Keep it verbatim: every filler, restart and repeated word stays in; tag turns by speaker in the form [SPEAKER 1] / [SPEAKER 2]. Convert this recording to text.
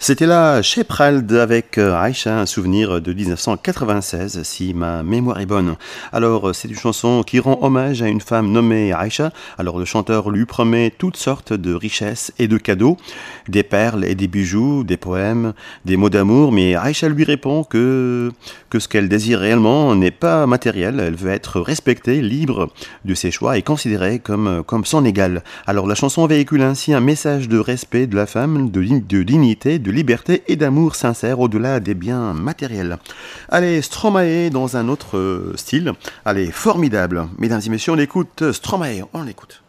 [SPEAKER 1] C'était là Sheprald avec euh, Aïcha, un souvenir de mille neuf cent quatre-vingt-seize, si ma mémoire est bonne. Alors, euh, c'est une chanson qui rend hommage à une femme nommée Aïcha. Alors, le chanteur lui promet toutes sortes de richesses et de cadeaux, des perles et des bijoux, des poèmes, des mots d'amour, mais Aïcha lui répond que, que ce qu'elle désire réellement n'est pas matériel. Elle veut être respectée, libre de ses choix et considérée comme, comme son égale. Alors, la chanson véhicule ainsi un message de respect de la femme, de, de dignité, de liberté et d'amour sincère au-delà des biens matériels. Allez, Stromae dans un autre euh, style. Allez, formidable. Mesdames et messieurs, on écoute Stromae, on l'écoute.